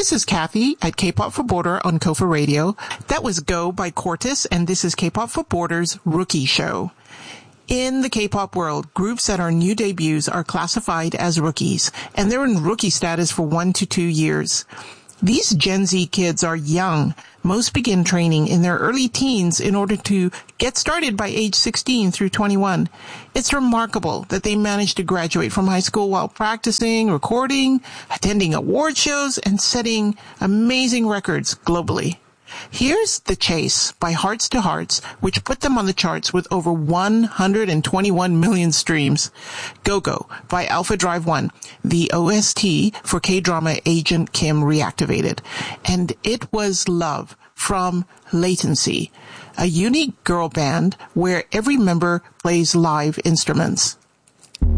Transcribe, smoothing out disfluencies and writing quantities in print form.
This is Kathy at K-Pop for Border on Kofa Radio. That was Go by Cortis, and this is K-Pop for Border's Rookie Show. In the K-pop world, groups that are new debuts are classified as rookies, and they're in rookie status for 1 to 2 years. These Gen Z kids are young. Most begin training in their early teens in order to get started by age 16 through 21. It's remarkable that they managed to graduate from high school while practicing, recording, attending award shows, and setting amazing records globally. Here's The Chase by Hearts to Hearts, which put them on the charts with over 121 million streams. Go-Go by Alpha Drive 1, the OST for K-drama Agent Kim Reactivated. And It Was Love from Latency, a unique girl band where every member plays live instruments.